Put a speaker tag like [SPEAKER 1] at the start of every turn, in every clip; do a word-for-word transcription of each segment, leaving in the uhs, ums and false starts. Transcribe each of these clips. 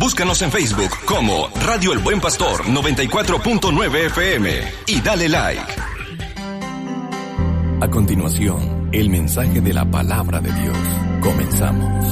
[SPEAKER 1] Búscanos en Facebook como Radio El Buen Pastor noventa y cuatro punto nueve F M y dale like. A continuación, el mensaje de la palabra de Dios. Comenzamos.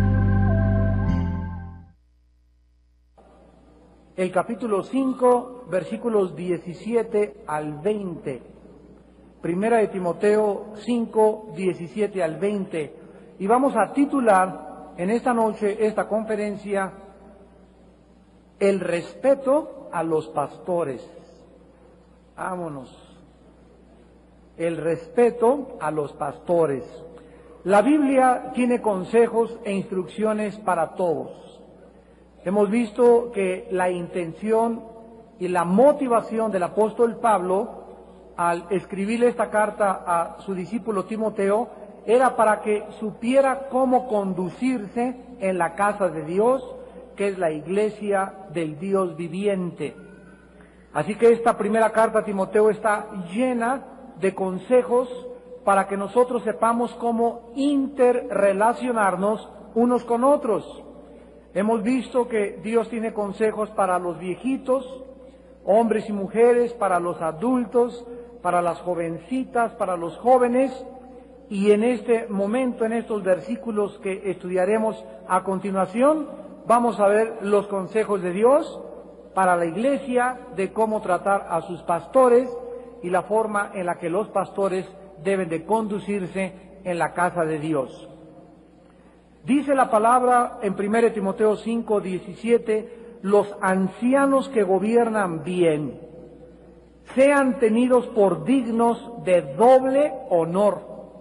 [SPEAKER 2] El capítulo cinco, versículos diecisiete al veinte. Primera de Timoteo cinco, diecisiete al veinte. Y vamos a titular en esta noche esta conferencia: El respeto a los pastores. Vámonos. El respeto a los pastores. La Biblia tiene consejos e instrucciones para todos. Hemos visto que la intención y la motivación del apóstol Pablo al escribirle esta carta a su discípulo Timoteo era para que supiera cómo conducirse en la casa de Dios, que es la iglesia del Dios viviente. Así que esta primera carta a Timoteo está llena de consejos para que nosotros sepamos cómo interrelacionarnos unos con otros. Hemos visto que Dios tiene consejos para los viejitos, hombres y mujeres, para los adultos, para las jovencitas, para los jóvenes, y en este momento, en estos versículos que estudiaremos a continuación, vamos a ver los consejos de Dios para la iglesia, de cómo tratar a sus pastores y la forma en la que los pastores deben de conducirse en la casa de Dios. Dice la palabra en primera de Timoteo cinco, diecisiete, los ancianos que gobiernan bien sean tenidos por dignos de doble honor,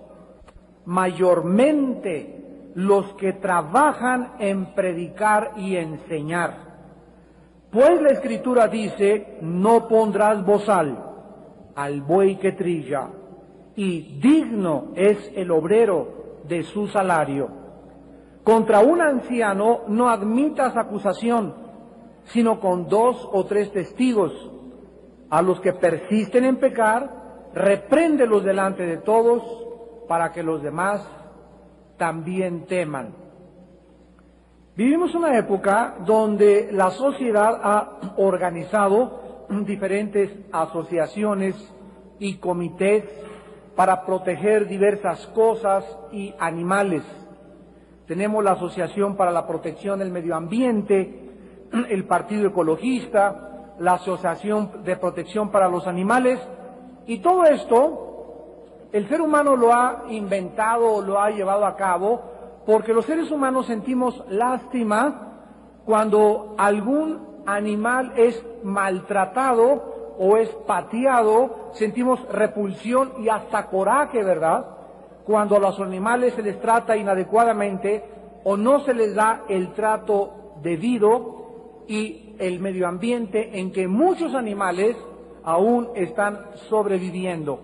[SPEAKER 2] mayormente los que trabajan en predicar y enseñar. Pues la Escritura dice, no pondrás bozal al buey que trilla, y digno es el obrero de su salario. Contra un anciano no admitas acusación, sino con dos o tres testigos. A los que persisten en pecar, repréndelos delante de todos, para que los demás también teman. Vivimos una época donde la sociedad ha organizado diferentes asociaciones y comités para proteger diversas cosas y animales. Tenemos la Asociación para la Protección del Medio Ambiente, el Partido Ecologista, la Asociación de Protección para los Animales, y todo esto el ser humano lo ha inventado o lo ha llevado a cabo porque los seres humanos sentimos lástima cuando algún animal es maltratado o es pateado, sentimos repulsión y hasta coraje, ¿verdad? Cuando a los animales se les trata inadecuadamente o no se les da el trato debido, y el medio ambiente en que muchos animales aún están sobreviviendo.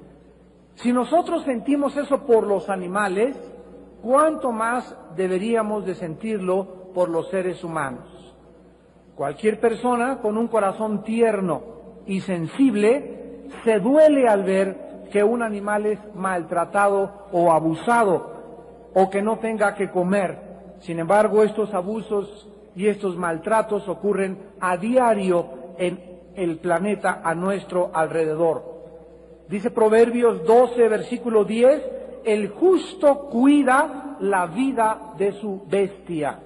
[SPEAKER 2] Si nosotros sentimos eso por los animales, ¿cuánto más deberíamos de sentirlo por los seres humanos? Cualquier persona con un corazón tierno y sensible se duele al ver que un animal es maltratado o abusado o que no tenga que comer. Sin embargo, estos abusos y estos maltratos ocurren a diario en el planeta a nuestro alrededor. Dice Proverbios doce, versículo diez, el justo cuida la vida de su bestia.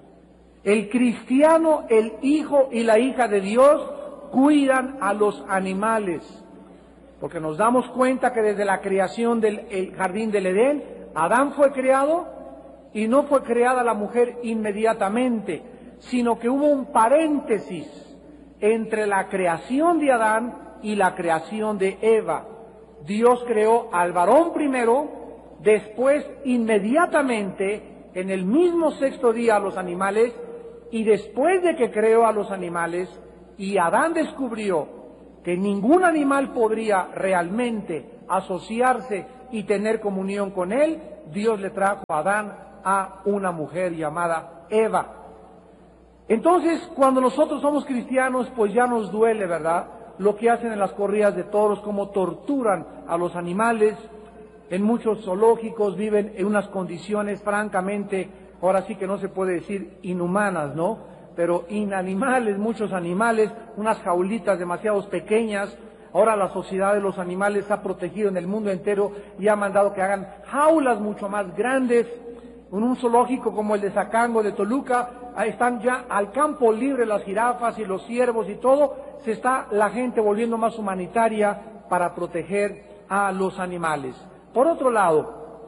[SPEAKER 2] El cristiano, el hijo y la hija de Dios cuidan a los animales, porque nos damos cuenta que desde la creación del el jardín del Edén, Adán fue creado y no fue creada la mujer inmediatamente, sino que hubo un paréntesis entre la creación de Adán y la creación de Eva. Dios creó al varón primero, después inmediatamente en el mismo sexto día a los animales, y después de que creó a los animales y Adán descubrió que ningún animal podría realmente asociarse y tener comunión con él, Dios le trajo a Adán a una mujer llamada Eva. Entonces, cuando nosotros somos cristianos, pues ya nos duele, ¿verdad?, lo que hacen en las corridas de toros, cómo torturan a los animales. En muchos zoológicos viven en unas condiciones francamente, ahora sí que no se puede decir inhumanas, ¿no? pero inanimales, muchos animales, unas jaulitas demasiado pequeñas. Ahora la sociedad de los animales ha protegido en el mundo entero y ha mandado que hagan jaulas mucho más grandes. En un zoológico como el de Zacango, de Toluca, ahí están ya al campo libre las jirafas y los ciervos y todo. Se está la gente volviendo más humanitaria para proteger a los animales. Por otro lado,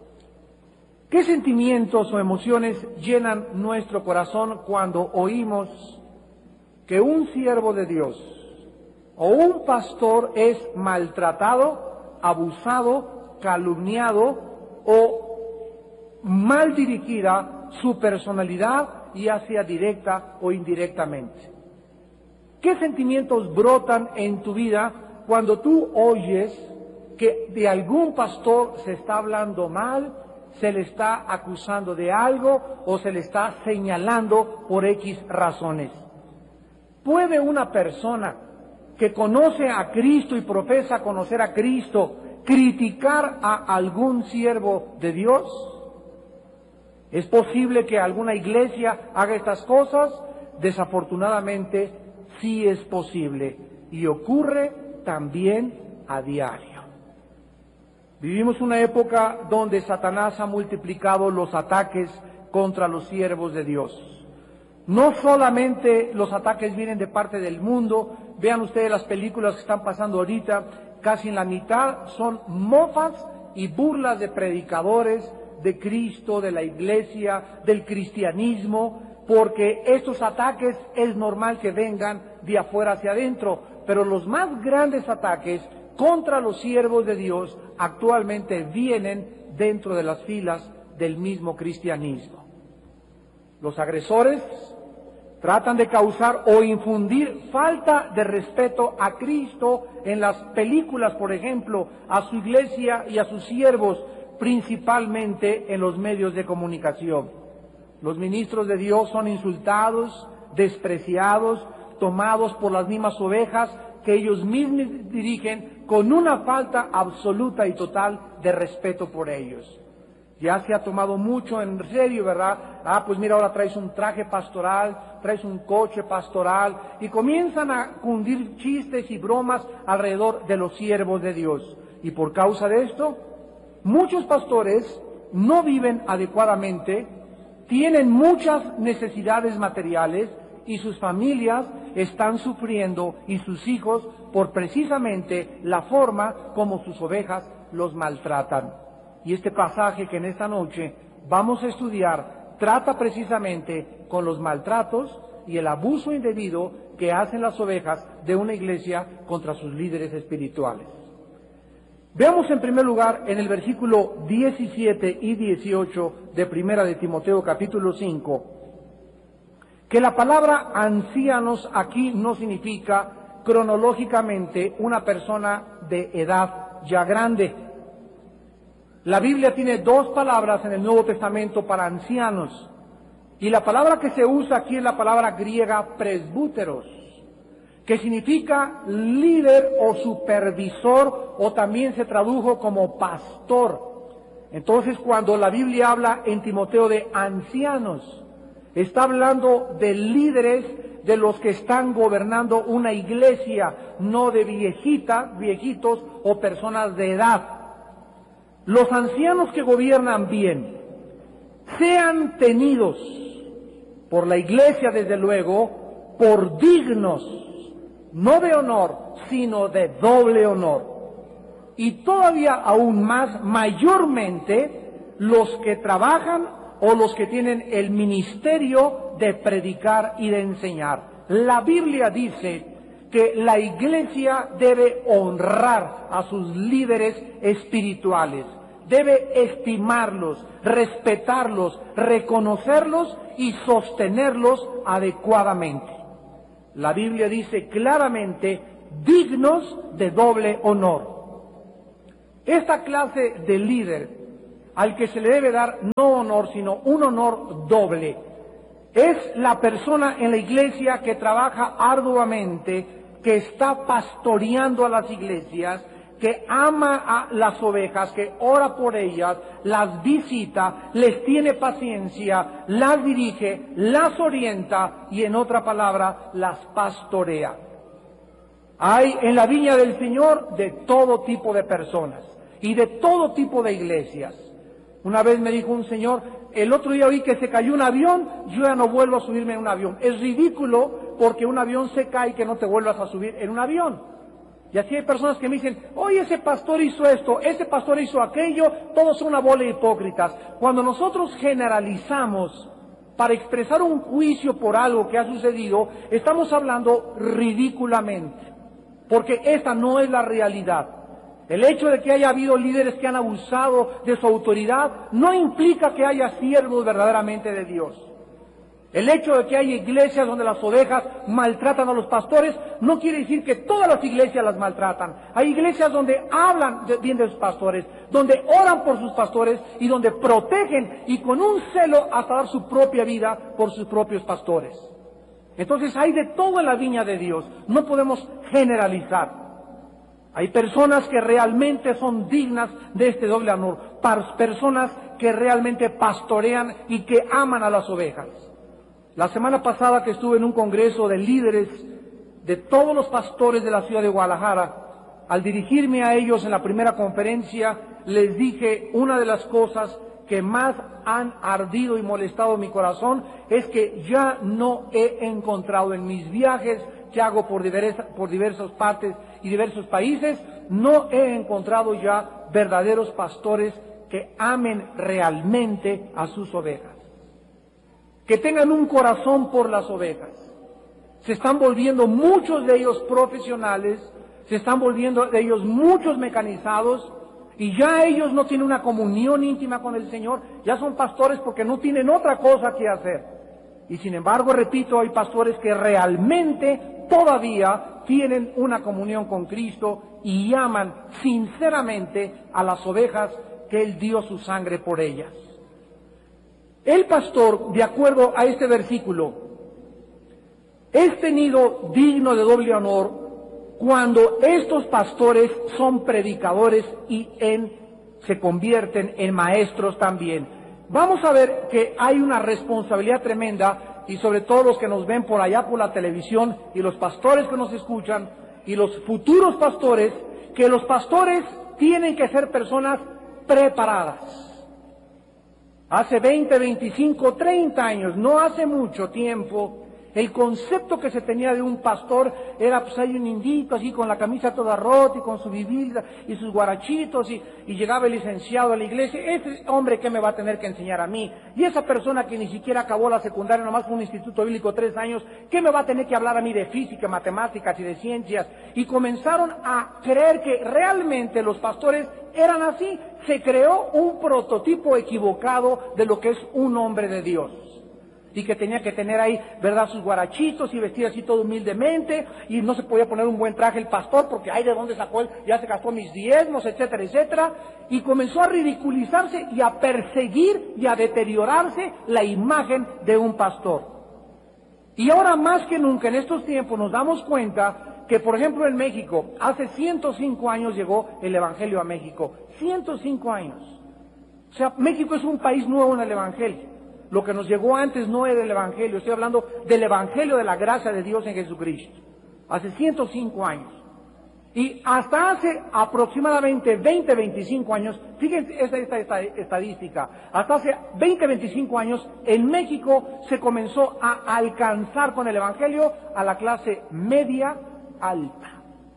[SPEAKER 2] ¿qué sentimientos o emociones llenan nuestro corazón cuando oímos que un siervo de Dios o un pastor es maltratado, abusado, calumniado o mal dirigida su personalidad, ya sea directa o indirectamente? ¿Qué sentimientos brotan en tu vida cuando tú oyes que de algún pastor se está hablando mal, se le está acusando de algo o se le está señalando por X razones? ¿Puede una persona que conoce a Cristo y profesa conocer a Cristo criticar a algún siervo de Dios? ¿Es posible que alguna iglesia haga estas cosas? Desafortunadamente, sí es posible y ocurre también a diario. Vivimos una época donde Satanás ha multiplicado los ataques contra los siervos de Dios. No solamente los ataques vienen de parte del mundo, vean ustedes las películas que están pasando ahorita, casi en la mitad son mofas y burlas de predicadores, de Cristo, de la iglesia, del cristianismo, porque estos ataques es normal que vengan de afuera hacia adentro, pero los más grandes ataques contra los siervos de Dios actualmente vienen dentro de las filas del mismo cristianismo. Los agresores tratan de causar o infundir falta de respeto a Cristo en las películas, por ejemplo, a su iglesia y a sus siervos, principalmente en los medios de comunicación. Los ministros de Dios son insultados, despreciados, tomados por las mismas ovejas que ellos mismos dirigen, con una falta absoluta y total de respeto por ellos. Ya se ha tomado mucho en serio, ¿verdad? Ah, pues mira, ahora traes un traje pastoral, traes un coche pastoral, y comienzan a cundir chistes y bromas alrededor de los siervos de Dios. Y por causa de esto, muchos pastores no viven adecuadamente, tienen muchas necesidades materiales y sus familias están sufriendo y sus hijos por precisamente la forma como sus ovejas los maltratan. Y este pasaje que en esta noche vamos a estudiar trata precisamente con los maltratos y el abuso indebido que hacen las ovejas de una iglesia contra sus líderes espirituales. Veamos en primer lugar en el versículo diecisiete y dieciocho de Primera de Timoteo capítulo cinco, que la palabra ancianos aquí no significa cronológicamente una persona de edad ya grande. La Biblia tiene dos palabras en el Nuevo Testamento para ancianos, y la palabra que se usa aquí es la palabra griega presbúteros, que significa líder o supervisor, o también se tradujo como pastor. Entonces, cuando la Biblia habla en Timoteo de ancianos, está hablando de líderes, de los que están gobernando una iglesia, no de viejitas, viejitos o personas de edad. Los ancianos que gobiernan bien, sean tenidos por la iglesia, desde luego, por dignos, no de honor, sino de doble honor. Y todavía aún más, mayormente, los que trabajan o los que tienen el ministerio de predicar y de enseñar. La Biblia dice que la iglesia debe honrar a sus líderes espirituales, debe estimarlos, respetarlos, reconocerlos y sostenerlos adecuadamente. La Biblia dice claramente, dignos de doble honor. Esta clase de líder, al que se le debe dar no honor, sino un honor doble, es la persona en la iglesia que trabaja arduamente, que está pastoreando a las iglesias, que ama a las ovejas, que ora por ellas, las visita, les tiene paciencia, las dirige, las orienta y, en otra palabra, las pastorea. Hay en la viña del Señor de todo tipo de personas y de todo tipo de iglesias. Una vez me dijo un señor, el otro día oí que se cayó un avión, yo ya no vuelvo a subirme en un avión. Es ridículo porque un avión se cae y que no te vuelvas a subir en un avión. Y así hay personas que me dicen, oye, ese pastor hizo esto, ese pastor hizo aquello, todos son una bola de hipócritas. Cuando nosotros generalizamos para expresar un juicio por algo que ha sucedido, estamos hablando ridículamente, porque esta no es la realidad. El hecho de que haya habido líderes que han abusado de su autoridad no implica que haya siervos verdaderamente de Dios. El hecho de que haya iglesias donde las ovejas maltratan a los pastores no quiere decir que todas las iglesias las maltratan. Hay iglesias donde hablan de, bien de sus pastores, donde oran por sus pastores y donde protegen y con un celo hasta dar su propia vida por sus propios pastores. Entonces hay de todo en la viña de Dios, no podemos generalizar. Hay personas que realmente son dignas de este doble honor, personas que realmente pastorean y que aman a las ovejas. La semana pasada que estuve en un congreso de líderes de todos los pastores de la ciudad de Guadalajara, al dirigirme a ellos en la primera conferencia, les dije una de las cosas que más han ardido y molestado mi corazón, es que ya no he encontrado en mis viajes que hago por diversas, por diversas partes y diversos países, no he encontrado ya verdaderos pastores que amen realmente a sus ovejas, que tengan un corazón por las ovejas. Se están volviendo muchos de ellos profesionales, se están volviendo de ellos muchos mecanizados, y ya ellos no tienen una comunión íntima con el Señor, ya son pastores porque no tienen otra cosa que hacer. Y sin embargo, repito, hay pastores que realmente todavía tienen una comunión con Cristo y aman sinceramente a las ovejas que Él dio su sangre por ellas. El pastor, de acuerdo a este versículo, es tenido digno de doble honor cuando estos pastores son predicadores y en, se convierten en maestros también. Vamos a ver que hay una responsabilidad tremenda, y sobre todo los que nos ven por allá por la televisión y los pastores que nos escuchan y los futuros pastores, que los pastores tienen que ser personas preparadas. Hace veinte, veinticinco, treinta años, no hace mucho tiempo, el concepto que se tenía de un pastor era, pues hay un indito así con la camisa toda rota y con su biblia y sus guarachitos y, y llegaba el licenciado a la iglesia. Ese hombre, ¿qué me va a tener que enseñar a mí? Y esa persona que ni siquiera acabó la secundaria, nomás fue un instituto bíblico tres años, ¿qué me va a tener que hablar a mí de física, matemáticas y de ciencias? Y comenzaron a creer que realmente los pastores eran así. Se creó un prototipo equivocado de lo que es un hombre de Dios. Y que tenía que tener ahí, ¿verdad?, sus guarachitos y vestir así todo humildemente, y no se podía poner un buen traje el pastor porque ay, ¿de dónde sacó él? Ya se gastó mis diezmos, etcétera, etcétera. Y comenzó a ridiculizarse y a perseguir y a deteriorarse la imagen de un pastor. Y ahora más que nunca en estos tiempos nos damos cuenta que, por ejemplo, en México, hace ciento cinco años llegó el Evangelio a México. ciento cinco años. O sea, México es un país nuevo en el Evangelio. Lo que nos llegó antes no era el Evangelio, estoy hablando del Evangelio de la gracia de Dios en Jesucristo, hace ciento cinco años. Y hasta hace aproximadamente veinte, veinticinco años, fíjense esta, esta, esta estadística, hasta hace veinte, veinticinco años en México se comenzó a alcanzar con el Evangelio a la clase media alta.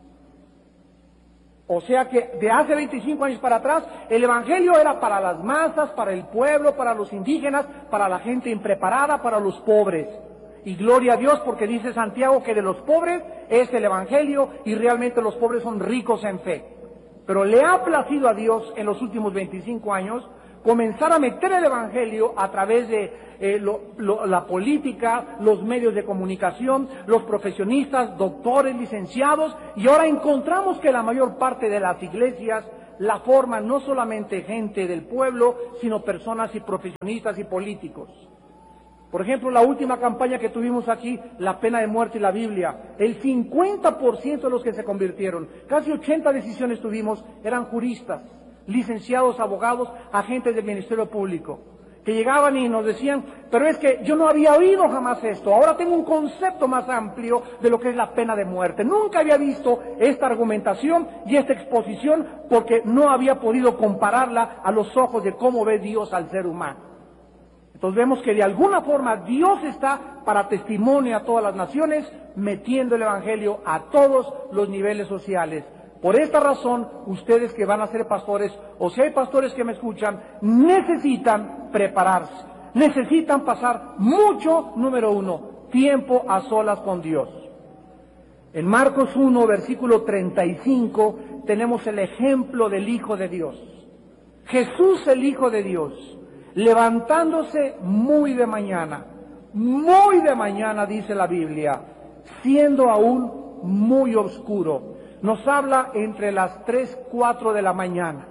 [SPEAKER 2] O sea que de hace veinticinco años para atrás, el Evangelio era para las masas, para el pueblo, para los indígenas, para la gente impreparada, para los pobres. Y gloria a Dios porque dice Santiago que de los pobres es el Evangelio y realmente los pobres son ricos en fe. Pero le ha placido a Dios en los últimos veinticinco años comenzar a meter el Evangelio a través de eh, lo, lo, la política, los medios de comunicación, los profesionistas, doctores, licenciados, y ahora encontramos que la mayor parte de las iglesias la forman no solamente gente del pueblo, sino personas y profesionistas y políticos. Por ejemplo, la última campaña que tuvimos aquí, la pena de muerte y la Biblia, el cincuenta por ciento de los que se convirtieron, casi ochenta decisiones tuvimos, eran juristas, licenciados, abogados, agentes del Ministerio Público, que llegaban y nos decían, pero es que yo no había oído jamás esto, ahora tengo un concepto más amplio de lo que es la pena de muerte. Nunca había visto esta argumentación y esta exposición porque no había podido compararla a los ojos de cómo ve Dios al ser humano. Entonces vemos que de alguna forma Dios está para testimonio a todas las naciones, metiendo el Evangelio a todos los niveles sociales. Por esta razón, ustedes que van a ser pastores, o si hay pastores que me escuchan, necesitan prepararse, necesitan pasar mucho, número uno, tiempo a solas con Dios. En Marcos uno, versículo treinta y cinco, tenemos el ejemplo del Hijo de Dios. Jesús, el Hijo de Dios, levantándose muy de mañana, muy de mañana, dice la Biblia, siendo aún muy oscuro. Nos habla entre las tres, cuatro de la mañana.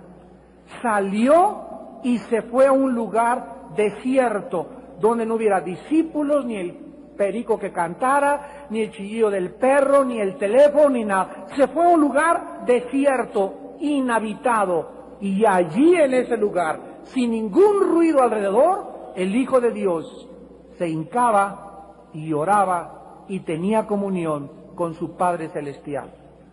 [SPEAKER 2] Salió y se fue a un lugar desierto, donde no hubiera discípulos, ni el perico que cantara, ni el chillido del perro, ni el teléfono, ni nada. Se fue a un lugar desierto, inhabitado, y allí en ese lugar, sin ningún ruido alrededor, el Hijo de Dios se hincaba y oraba y tenía comunión con su Padre Celestial.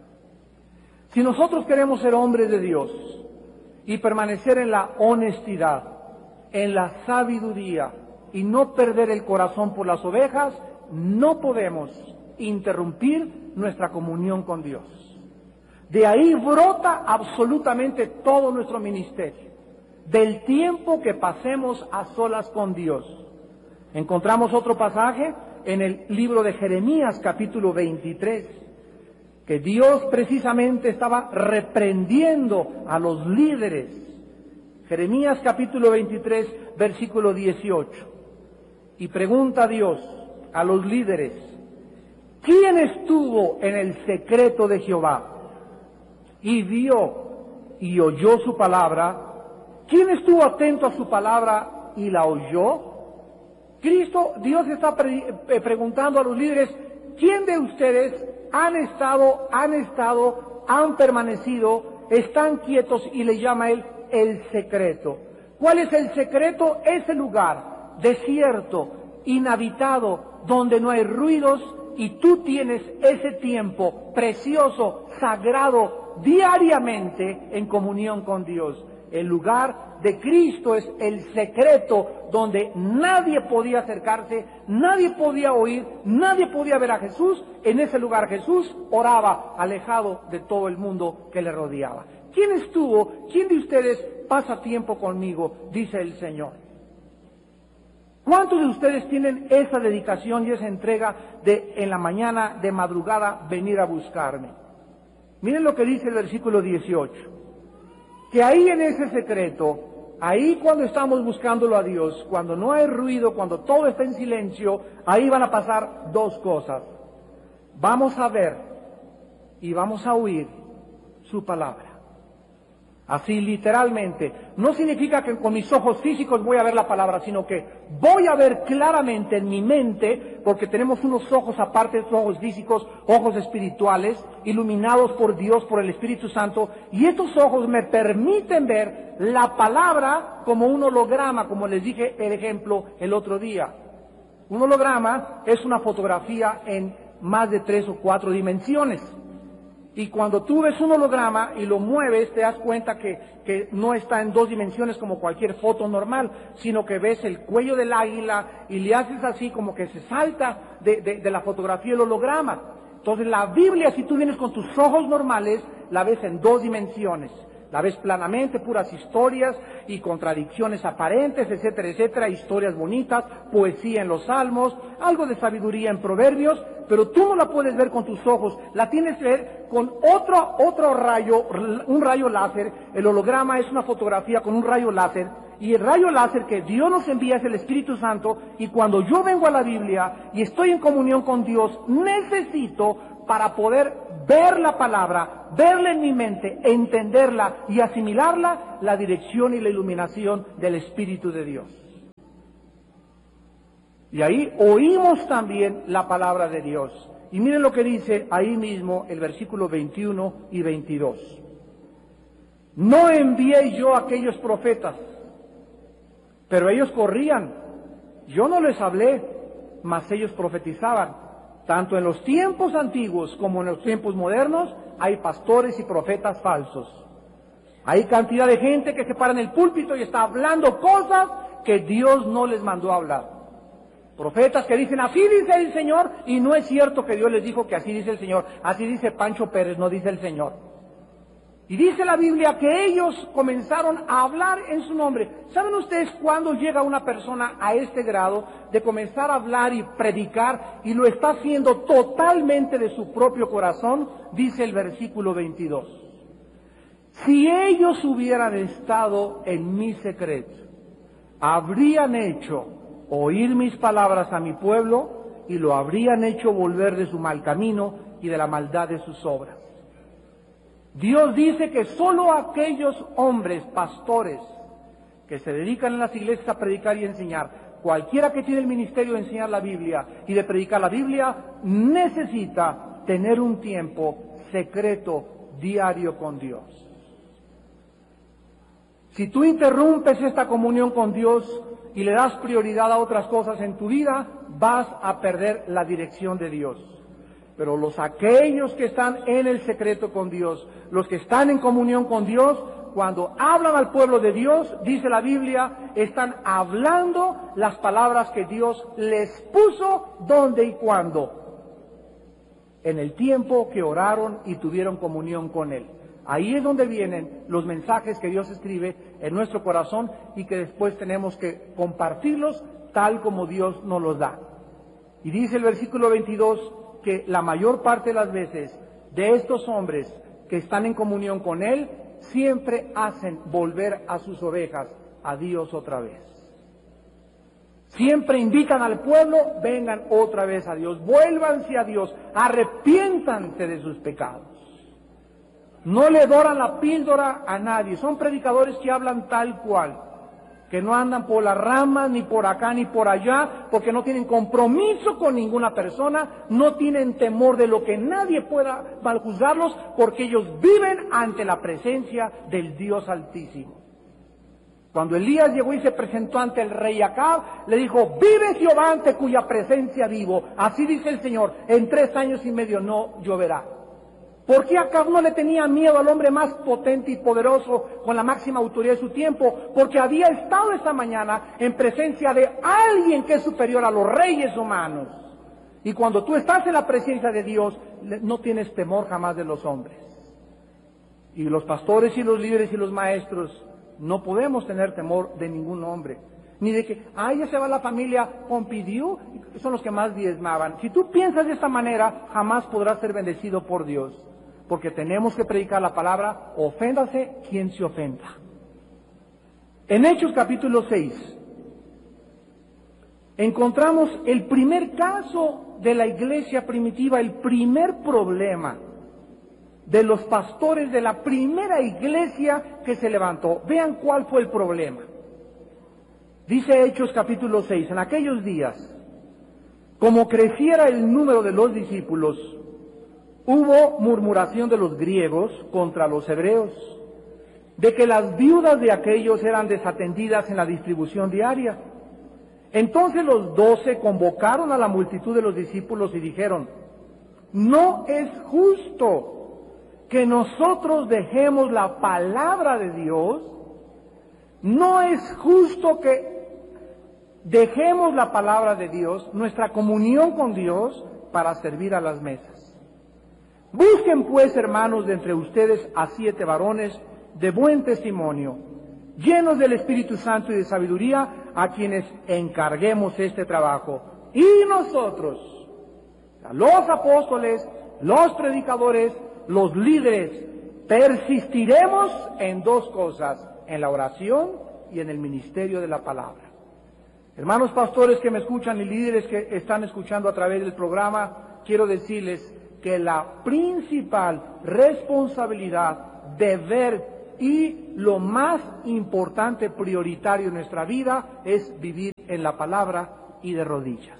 [SPEAKER 2] Si nosotros queremos ser hombres de Dios y permanecer en la honestidad, en la sabiduría y no perder el corazón por las ovejas, no podemos interrumpir nuestra comunión con Dios. De ahí brota absolutamente todo nuestro ministerio, del tiempo que pasemos a solas con Dios. Encontramos otro pasaje en el libro de Jeremías, capítulo veintitrés, que Dios precisamente estaba reprendiendo a los líderes. Jeremías capítulo veintitrés, versículo dieciocho. Y pregunta a Dios, a los líderes, ¿quién estuvo en el secreto de Jehová y vio y oyó su palabra? ¿Quién estuvo atento a su palabra y la oyó? Cristo, Dios está pre- preguntando a los líderes, ¿quién de ustedes han estado, han estado, han permanecido, están quietos y le llama a él el secreto? ¿Cuál es el secreto? Ese lugar desierto, inhabitado, donde no hay ruidos y tú tienes ese tiempo precioso, sagrado, diariamente en comunión con Dios. El lugar de Cristo es el secreto donde nadie podía acercarse, nadie podía oír, nadie podía ver a Jesús. En ese lugar Jesús oraba alejado de todo el mundo que le rodeaba. ¿Quién estuvo? ¿Quién de ustedes pasa tiempo conmigo? Dice el Señor. ¿Cuántos de ustedes tienen esa dedicación y esa entrega de en la mañana, de madrugada, venir a buscarme? Miren lo que dice el versículo dieciocho. Que ahí en ese secreto, ahí cuando estamos buscándolo a Dios, cuando no hay ruido, cuando todo está en silencio, ahí van a pasar dos cosas. Vamos a ver y vamos a oír su palabra. Así literalmente. No significa que con mis ojos físicos voy a ver la palabra, sino que voy a ver claramente en mi mente, porque tenemos unos ojos aparte de esos ojos físicos, ojos espirituales, iluminados por Dios, por el Espíritu Santo, y estos ojos me permiten ver la palabra como un holograma, como les dije el ejemplo el otro día. Un holograma es una fotografía en más de tres o cuatro dimensiones. Y cuando tú ves un holograma y lo mueves, te das cuenta que, que no está en dos dimensiones como cualquier foto normal, sino que ves el cuello del águila y le haces así como que se salta de, de, de la fotografía el holograma. Entonces la Biblia, si tú vienes con tus ojos normales, la ves en dos dimensiones. La ves planamente, puras historias y contradicciones aparentes, etcétera, etcétera, historias bonitas, poesía en los salmos, algo de sabiduría en proverbios, pero tú no la puedes ver con tus ojos, la tienes que ver con otro, otro rayo, un rayo láser. El holograma es una fotografía con un rayo láser, y el rayo láser que Dios nos envía es el Espíritu Santo, y cuando yo vengo a la Biblia y estoy en comunión con Dios, necesito, para poder ver la palabra, verla en mi mente, entenderla y asimilarla, la dirección y la iluminación del Espíritu de Dios. Y ahí oímos también la palabra de Dios. Y miren lo que dice ahí mismo el versículo veintiuno y veintidós. No envié yo a aquellos profetas, pero ellos corrían. Yo no les hablé, mas ellos profetizaban. Tanto en los tiempos antiguos como en los tiempos modernos hay pastores y profetas falsos. Hay cantidad de gente que se para en el púlpito y está hablando cosas que Dios no les mandó a hablar. Profetas que dicen, así dice el Señor, y no es cierto que Dios les dijo que así dice el Señor. Así dice Pancho Pérez, no dice el Señor. Y dice la Biblia que ellos comenzaron a hablar en su nombre. ¿Saben ustedes cuándo llega una persona a este grado de comenzar a hablar y predicar y lo está haciendo totalmente de su propio corazón? Dice el versículo veintidós. Si ellos hubieran estado en mi secreto, habrían hecho oír mis palabras a mi pueblo y lo habrían hecho volver de su mal camino y de la maldad de sus obras. Dios dice que solo aquellos hombres, pastores, que se dedican en las iglesias a predicar y enseñar, cualquiera que tiene el ministerio de enseñar la Biblia y de predicar la Biblia, necesita tener un tiempo secreto, diario con Dios. Si tú interrumpes esta comunión con Dios y le das prioridad a otras cosas en tu vida, vas a perder la dirección de Dios. Pero los aquellos que están en el secreto con Dios, los que están en comunión con Dios, cuando hablan al pueblo de Dios, dice la Biblia, están hablando las palabras que Dios les puso, dónde y cuándo. En el tiempo que oraron y tuvieron comunión con Él. Ahí es donde vienen los mensajes que Dios escribe en nuestro corazón y que después tenemos que compartirlos tal como Dios nos los da. Y dice el versículo veintidós que la mayor parte de las veces de estos hombres que están en comunión con Él siempre hacen volver a sus ovejas a Dios otra vez. Siempre invitan al pueblo, vengan otra vez a Dios, vuélvanse a Dios, arrepiéntanse de sus pecados. No le doran la píldora a nadie. Son predicadores que hablan tal cual, que no andan por las ramas, ni por acá, ni por allá, porque no tienen compromiso con ninguna persona, no tienen temor de lo que nadie pueda maljuzgarlos, porque ellos viven ante la presencia del Dios Altísimo. Cuando Elías llegó y se presentó ante el rey Acab, le dijo, vive Jehová ante cuya presencia vivo, así dice el Señor, en tres años y medio no lloverá. ¿Por qué Acab no le tenía miedo al hombre más potente y poderoso con la máxima autoridad de su tiempo? Porque había estado esta mañana en presencia de alguien que es superior a los reyes humanos. Y cuando tú estás en la presencia de Dios, no tienes temor jamás de los hombres. Y los pastores y los líderes y los maestros no podemos tener temor de ningún hombre. Ni de que, ay, ya se va la familia Pompidou, son los que más diezmaban. Si tú piensas de esta manera, jamás podrás ser bendecido por Dios. Porque tenemos que predicar la palabra, oféndase quien se ofenda. En Hechos capítulo seis, encontramos el primer caso de la iglesia primitiva, el primer problema de los pastores de la primera iglesia que se levantó. Vean cuál fue el problema. Dice Hechos capítulo seis, en aquellos días, como creciera el número de los discípulos, hubo murmuración de los griegos contra los hebreos, de que las viudas de aquellos eran desatendidas en la distribución diaria. Entonces los doce convocaron a la multitud de los discípulos y dijeron, no es justo que nosotros dejemos la palabra de Dios, no es justo que dejemos la palabra de Dios, nuestra comunión con Dios, para servir a las mesas. Busquen pues, hermanos, de entre ustedes a siete varones de buen testimonio, llenos del Espíritu Santo y de sabiduría, a quienes encarguemos este trabajo. Y nosotros, los apóstoles, los predicadores, los líderes, persistiremos en dos cosas, en la oración y en el ministerio de la palabra. Hermanos pastores que me escuchan y líderes que están escuchando a través del programa, quiero decirles que la principal responsabilidad, deber y lo más importante, prioritario en nuestra vida es vivir en la palabra y de rodillas.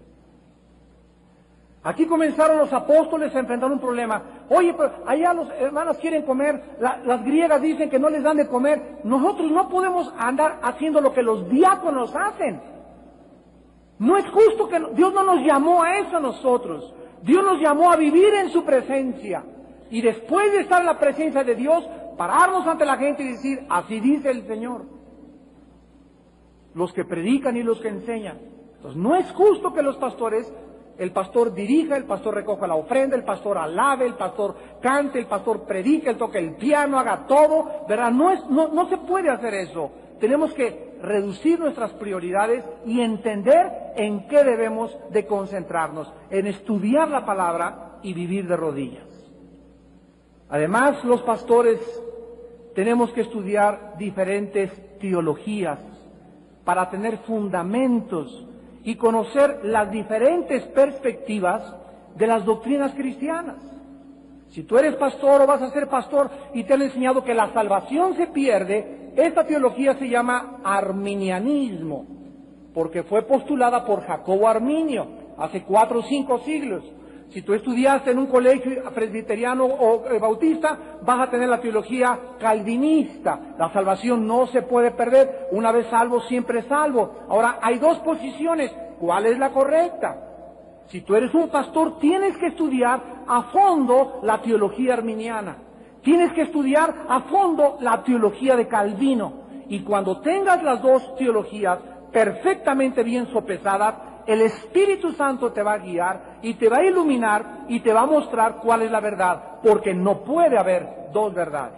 [SPEAKER 2] Aquí comenzaron los apóstoles a enfrentar un problema. Oye, pero allá los hermanos quieren comer, la, las griegas dicen que no les dan de comer. Nosotros no podemos andar haciendo lo que los diáconos hacen. No es justo que Dios no nos llamó a eso a nosotros. Dios nos llamó a vivir en su presencia. Y después de estar en la presencia de Dios, pararnos ante la gente y decir, así dice el Señor. Los que predican y los que enseñan. Entonces no es justo que los pastores, el pastor dirija, el pastor recoja la ofrenda, el pastor alabe, el pastor cante, el pastor predique, el toque el piano, haga todo, ¿verdad? No es, no, no se puede hacer eso. Tenemos que reducir nuestras prioridades y entender en qué debemos de concentrarnos, en estudiar la palabra y vivir de rodillas. Además, los pastores tenemos que estudiar diferentes teologías para tener fundamentos y conocer las diferentes perspectivas de las doctrinas cristianas. Si tú eres pastor o vas a ser pastor y te han enseñado que la salvación se pierde, esta teología se llama arminianismo, porque fue postulada por Jacobo Arminio hace cuatro o cinco siglos. Si tú estudiaste en un colegio presbiteriano o eh, bautista, vas a tener la teología calvinista. La salvación no se puede perder. Una vez salvo, siempre salvo. Ahora, hay dos posiciones. ¿Cuál es la correcta? Si tú eres un pastor, tienes que estudiar a fondo la teología arminiana. Tienes que estudiar a fondo la teología de Calvino. Y cuando tengas las dos teologías perfectamente bien sopesadas, el Espíritu Santo te va a guiar y te va a iluminar y te va a mostrar cuál es la verdad, porque no puede haber dos verdades.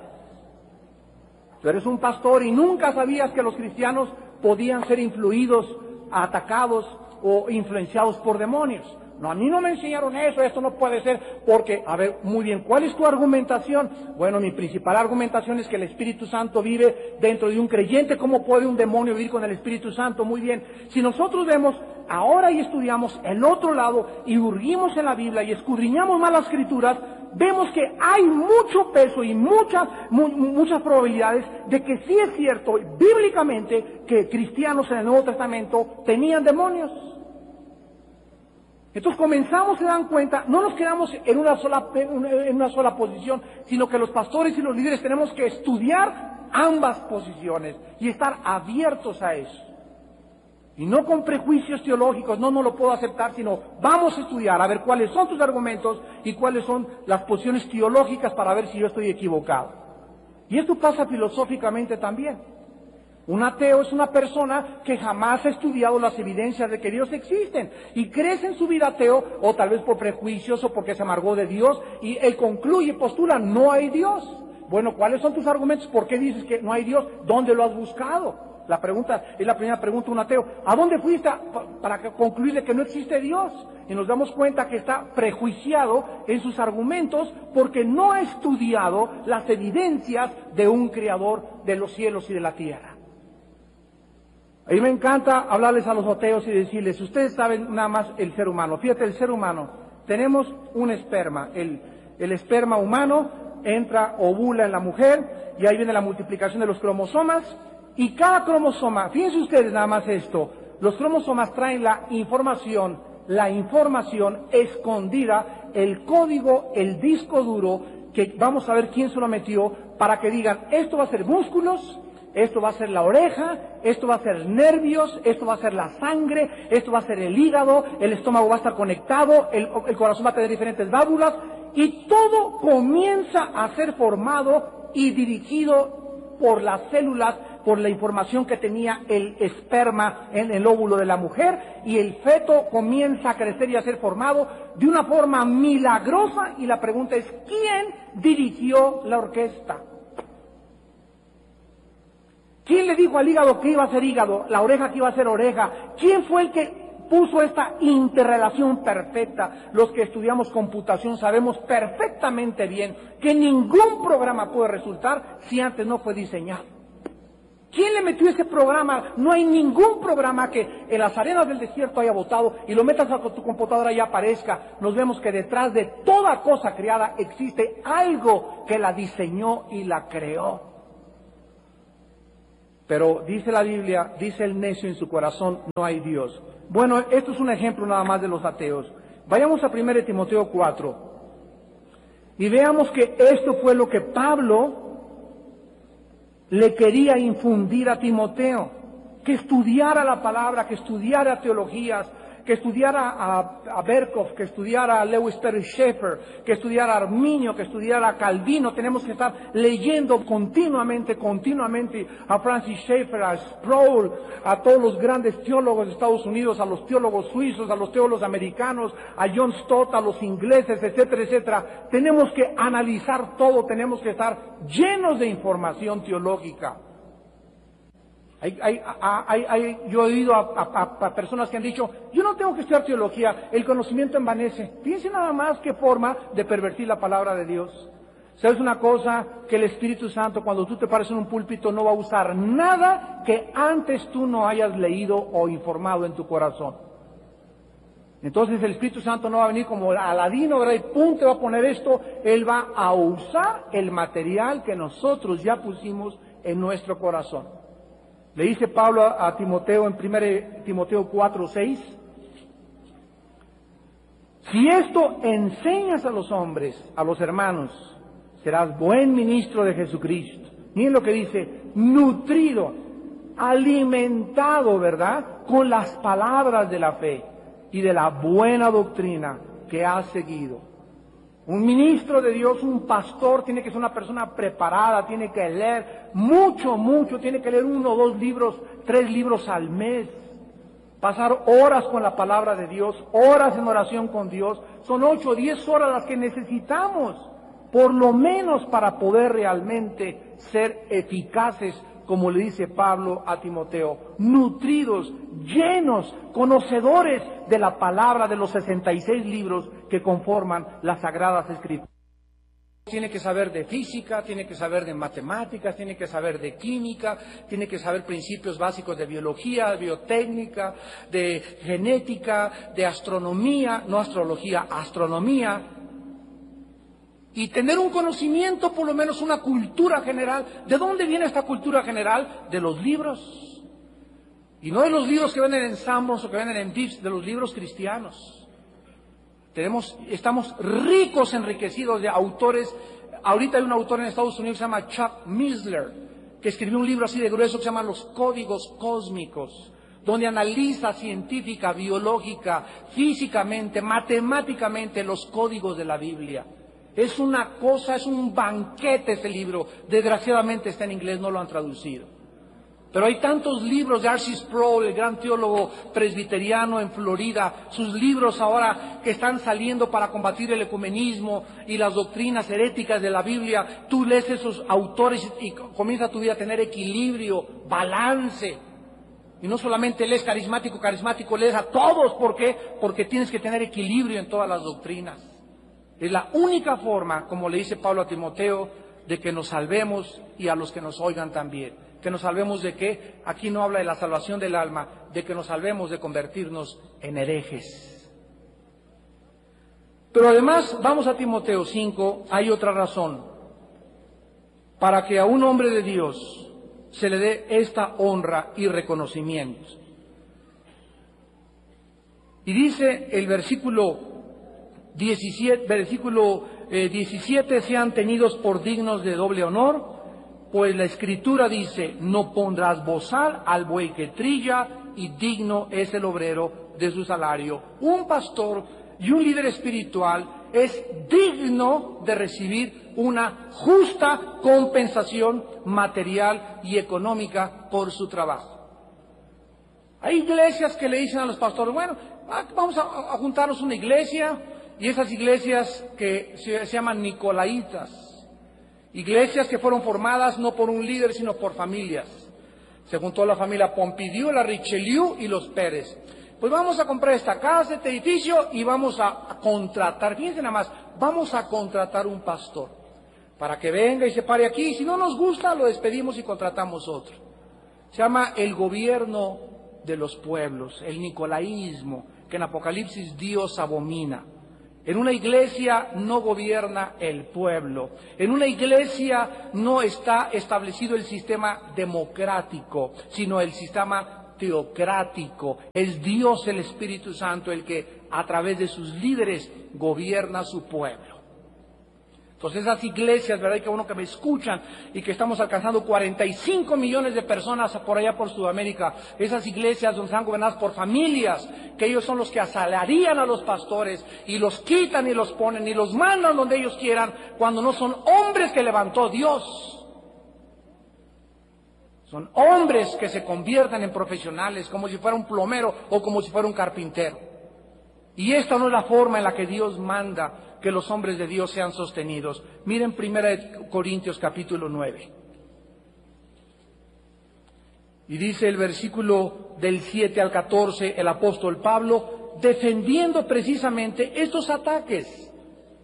[SPEAKER 2] Tú eres un pastor y nunca sabías que los cristianos podían ser influidos, atacados o influenciados por demonios. No, a mí no me enseñaron eso, esto no puede ser, porque, a ver, muy bien, ¿cuál es tu argumentación? Bueno, mi principal argumentación es que el Espíritu Santo vive dentro de un creyente. ¿Cómo puede un demonio vivir con el Espíritu Santo? Muy bien, si nosotros vemos ahora y estudiamos el otro lado y hurguimos en la Biblia y escudriñamos más las Escrituras, vemos que hay mucho peso y muchas, mu muchas probabilidades de que sí es cierto, bíblicamente, que cristianos en el Nuevo Testamento tenían demonios. Entonces comenzamos, se dan cuenta, no nos quedamos en una sola en una sola posición, sino que los pastores y los líderes tenemos que estudiar ambas posiciones y estar abiertos a eso. Y no con prejuicios teológicos, no, no lo puedo aceptar, sino vamos a estudiar, a ver cuáles son tus argumentos y cuáles son las posiciones teológicas para ver si yo estoy equivocado. Y esto pasa filosóficamente también. Un ateo es una persona que jamás ha estudiado las evidencias de que Dios existe y crece en su vida ateo, o tal vez por prejuicios o porque se amargó de Dios, y él concluye y postula, no hay Dios. Bueno, ¿cuáles son tus argumentos? ¿Por qué dices que no hay Dios? ¿Dónde lo has buscado? La pregunta es la primera pregunta de un ateo. ¿A dónde fuiste para concluir de que no existe Dios? Y nos damos cuenta que está prejuiciado en sus argumentos porque no ha estudiado las evidencias de un creador de los cielos y de la tierra. A mí me encanta hablarles a los ateos y decirles, ustedes saben nada más el ser humano. Fíjate, el ser humano, tenemos un esperma. El, el esperma humano entra, ovula en la mujer, y ahí viene la multiplicación de los cromosomas, y cada cromosoma, fíjense ustedes nada más esto, los cromosomas traen la información, la información escondida, el código, el disco duro, que vamos a ver quién se lo metió, para que digan, esto va a ser músculos, esto va a ser la oreja, esto va a ser nervios, esto va a ser la sangre, esto va a ser el hígado, el estómago va a estar conectado, el, el corazón va a tener diferentes válvulas, y todo comienza a ser formado y dirigido por las células, por la información que tenía el esperma en el óvulo de la mujer, y el feto comienza a crecer y a ser formado de una forma milagrosa, y la pregunta es, ¿quién dirigió la orquesta? ¿Quién le dijo al hígado que iba a ser hígado, la oreja que iba a ser oreja? ¿Quién fue el que puso esta interrelación perfecta? Los que estudiamos computación sabemos perfectamente bien que ningún programa puede resultar si antes no fue diseñado. ¿Quién le metió ese programa? No hay ningún programa que en las arenas del desierto haya botado y lo metas a tu computadora y aparezca. Nos vemos que detrás de toda cosa creada existe algo que la diseñó y la creó. Pero dice la Biblia, dice el necio en su corazón, no hay Dios. Bueno, esto es un ejemplo nada más de los ateos. Vayamos a primera de Timoteo cuatro y veamos que esto fue lo que Pablo le quería infundir a Timoteo, que estudiara la palabra, que estudiara teologías, que estudiara a, a Berkhoff, que estudiara a Lewis Perry Schaeffer, que estudiara a Arminio, que estudiara a Calvino. Tenemos que estar leyendo continuamente, continuamente a Francis Schaeffer, a Sproul, a todos los grandes teólogos de Estados Unidos, a los teólogos suizos, a los teólogos americanos, a John Stott, a los ingleses, etcétera, etcétera. Tenemos que analizar todo, tenemos que estar llenos de información teológica. Hay, hay, hay, hay, yo he oído a, a, a personas que han dicho, yo no tengo que estudiar teología, el conocimiento envanece. Fíjense nada más qué forma de pervertir la palabra de Dios. ¿Sabes una cosa? Que el Espíritu Santo, cuando tú te pares en un púlpito, no va a usar nada que antes tú no hayas leído o informado en tu corazón. Entonces el Espíritu Santo no va a venir como Aladino, ¿verdad? Y pum, te va a poner esto. Él va a usar el material que nosotros ya pusimos en nuestro corazón. Le dice Pablo a Timoteo en primera Timoteo cuatro, seis, si esto enseñas a los hombres, a los hermanos, serás buen ministro de Jesucristo. Miren lo que dice, nutrido, alimentado, ¿verdad?, con las palabras de la fe y de la buena doctrina que has seguido. Un ministro de Dios, un pastor, tiene que ser una persona preparada, tiene que leer mucho, mucho, tiene que leer uno, dos libros, tres libros al mes. Pasar horas con la palabra de Dios, horas en oración con Dios. Son ocho o diez horas las que necesitamos, por lo menos para poder realmente ser eficaces, como le dice Pablo a Timoteo, nutridos, llenos, conocedores de la palabra de los sesenta y seis libros que conforman las Sagradas Escrituras. Tiene que saber de física, tiene que saber de matemáticas, tiene que saber de química, tiene que saber principios básicos de biología, de biotécnica, de genética, de astronomía, no astrología, astronomía. Y tener un conocimiento, por lo menos una cultura general. ¿De dónde viene esta cultura general? De los libros. Y no de los libros que venden en Sanborns o que venden en Vips, de los libros cristianos. Tenemos, estamos ricos, enriquecidos de autores. Ahorita hay un autor en Estados Unidos que se llama Chuck Missler, que escribió un libro así de grueso que se llama Los Códigos Cósmicos, donde analiza científica, biológica, físicamente, matemáticamente los códigos de la Biblia. Es una cosa, es un banquete ese libro. Desgraciadamente está en inglés, no lo han traducido. Pero hay tantos libros de R C Sproul, el gran teólogo presbiteriano en Florida, sus libros ahora que están saliendo para combatir el ecumenismo y las doctrinas heréticas de la Biblia. Tú lees esos autores y comienza tu vida a tener equilibrio, balance. Y no solamente lees carismático, carismático, lees a todos. ¿Por qué? Porque tienes que tener equilibrio en todas las doctrinas. Es la única forma, como le dice Pablo a Timoteo, de que nos salvemos y a los que nos oigan también. Que nos salvemos de qué? Aquí no habla de la salvación del alma, de que nos salvemos de convertirnos en herejes. Pero además, vamos a Timoteo cinco, hay otra razón. Para que a un hombre de Dios se le dé esta honra y reconocimiento. Y dice el versículo diecisiete, versículo eh, diecisiete, sean tenidos por dignos de doble honor, pues la Escritura dice, no pondrás bozal al buey que trilla, y digno es el obrero de su salario. Un pastor y un líder espiritual es digno de recibir una justa compensación material y económica por su trabajo. Hay iglesias que le dicen a los pastores, bueno, vamos a, a juntarnos una iglesia, y esas iglesias que se, se llaman nicolaitas, iglesias que fueron formadas no por un líder, sino por familias. Se juntó la familia Pompidou, la Richelieu y los Pérez. Pues vamos a comprar esta casa, este edificio, y vamos a, a contratar, fíjense nada más, vamos a contratar un pastor, para que venga y se pare aquí, y si no nos gusta, lo despedimos y contratamos otro. Se llama el gobierno de los pueblos, el nicolaísmo, que en Apocalipsis Dios abomina. En una iglesia no gobierna el pueblo. En una iglesia no está establecido el sistema democrático, sino el sistema teocrático. Es Dios el Espíritu Santo el que a través de sus líderes gobierna su pueblo. Entonces esas iglesias, ¿verdad? Y que uno que me escuchan y que estamos alcanzando cuarenta y cinco millones de personas por allá por Sudamérica, esas iglesias donde están gobernadas por familias, que ellos son los que asalarian a los pastores y los quitan y los ponen y los mandan donde ellos quieran, cuando no son hombres que levantó Dios. Son hombres que se convierten en profesionales, como si fuera un plomero o como si fuera un carpintero. Y esta no es la forma en la que Dios manda que los hombres de Dios sean sostenidos. Miren primera de Corintios capítulo nueve. Y dice el versículo del siete al catorce, el apóstol Pablo, defendiendo precisamente estos ataques.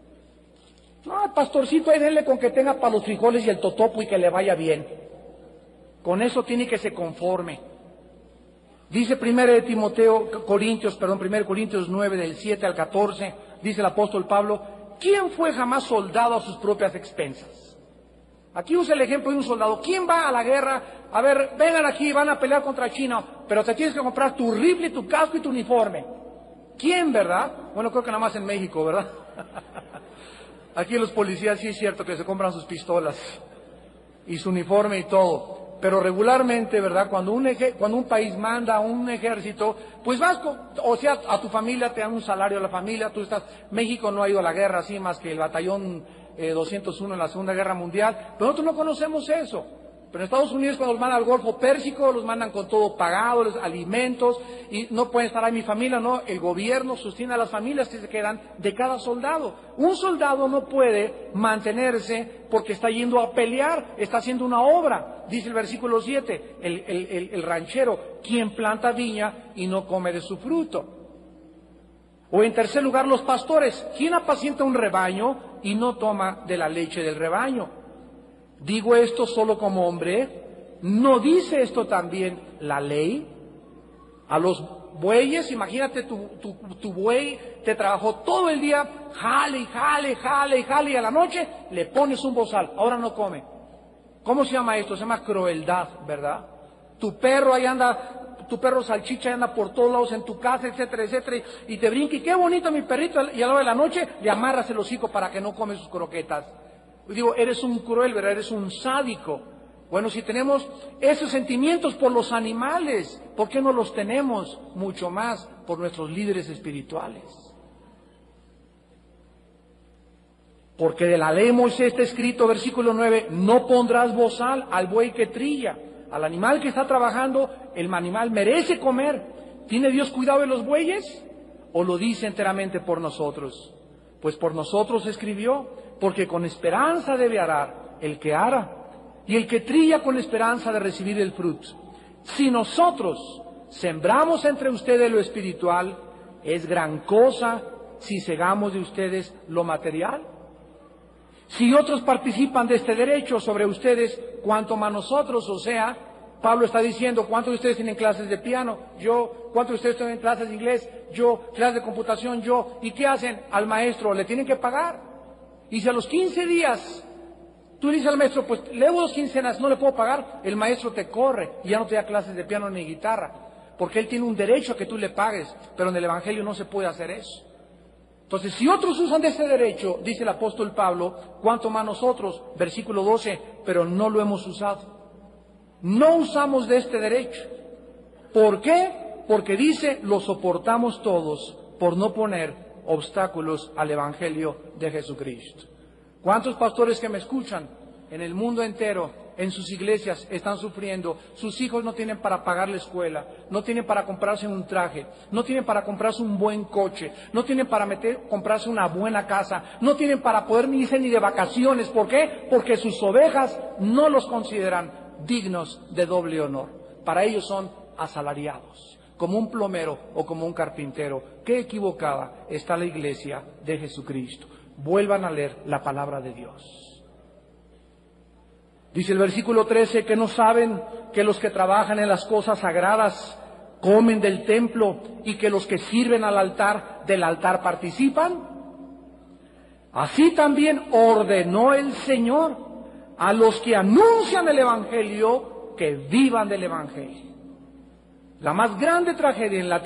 [SPEAKER 2] No, pastorcito, ahí denle con que tenga para los frijoles y el totopo y que le vaya bien. Con eso tiene que se conforme. Dice primera de Timoteo, Corintios, perdón, primera de Corintios nueve, del siete al catorce, dice el apóstol Pablo, ¿quién fue jamás soldado a sus propias expensas? Aquí usa el ejemplo de un soldado. ¿Quién va a la guerra? A ver, vengan aquí, van a pelear contra China, pero te tienes que comprar tu rifle, tu casco y tu uniforme. ¿Quién, verdad? Bueno, creo que nada más en México, ¿verdad? Aquí los policías sí es cierto que se compran sus pistolas y su uniforme y todo. Pero regularmente, ¿verdad? Cuando un, eje, cuando un país manda a un ejército, pues vas, con, o sea, a tu familia te dan un salario a la familia, tú estás, México no ha ido a la guerra así más que el batallón eh, doscientos uno en la Segunda Guerra Mundial, pero nosotros no conocemos eso. Pero en Estados Unidos cuando los mandan al Golfo Pérsico, los mandan con todo pagado, los alimentos, y no pueden estar ahí mi familia, no, el gobierno sostiene a las familias que se quedan de cada soldado. Un soldado no puede mantenerse porque está yendo a pelear, está haciendo una obra, dice el versículo siete, el, el, el, el ranchero, quien planta viña y no come de su fruto. O en tercer lugar, los pastores, quien apacienta un rebaño y no toma de la leche del rebaño. Digo esto solo como hombre, ¿no dice esto también la ley? A los bueyes, imagínate tu, tu, tu buey te trabajó todo el día, jale y jale, jale y jale, y a la noche le pones un bozal, ahora no come. ¿Cómo se llama esto? Se llama crueldad, ¿verdad? Tu perro ahí anda, tu perro salchicha anda por todos lados en tu casa, etcétera, etcétera, y te brinca, y qué bonito mi perrito, y a la hora de la noche le amarras el hocico para que no come sus croquetas. Digo, eres un cruel, ¿verdad? Eres un sádico. Bueno, si tenemos esos sentimientos por los animales, ¿por qué no los tenemos mucho más por nuestros líderes espirituales? Porque de la ley de Moisés está escrito, versículo nueve, no pondrás bozal al buey que trilla. Al animal que está trabajando, el animal merece comer. ¿Tiene Dios cuidado de los bueyes? ¿O lo dice enteramente por nosotros? Pues por nosotros escribió, porque con esperanza debe arar el que ara, y el que trilla con esperanza de recibir el fruto. Si nosotros sembramos entre ustedes lo espiritual, es gran cosa si segamos de ustedes lo material. Si otros participan de este derecho sobre ustedes, cuanto más nosotros, o sea, Pablo está diciendo, ¿cuántos de ustedes tienen clases de piano? Yo. ¿Cuántos de ustedes tienen clases de inglés? Yo. ¿Clases de computación? Yo. ¿Y qué hacen? Al maestro le tienen que pagar. Y si a los quince días tú le dices al maestro, pues le debo dos quincenas, no le puedo pagar, el maestro te corre y ya no te da clases de piano ni guitarra, porque él tiene un derecho a que tú le pagues, pero en el Evangelio no se puede hacer eso. Entonces, si otros usan de ese derecho, dice el apóstol Pablo, ¿cuánto más nosotros? Versículo doce, pero no lo hemos usado. No usamos de este derecho. ¿Por qué? Porque dice, lo soportamos todos por no poner obstáculos al Evangelio de Jesucristo. ¿Cuántos pastores que me escuchan en el mundo entero, en sus iglesias, están sufriendo? Sus hijos no tienen para pagar la escuela, no tienen para comprarse un traje, no tienen para comprarse un buen coche, no tienen para meter, comprarse una buena casa, no tienen para poder irse ni de vacaciones. ¿Por qué? Porque sus ovejas no los consideran dignos de doble honor. Para ellos son asalariados, como un plomero o como un carpintero. Qué equivocada está la iglesia de Jesucristo. Vuelvan a leer la palabra de Dios. Dice el versículo trece, que no saben que los que trabajan en las cosas sagradas comen del templo y que los que sirven al altar del altar participan. Así también ordenó el Señor a los que anuncian el Evangelio que vivan del Evangelio. La más grande tragedia en la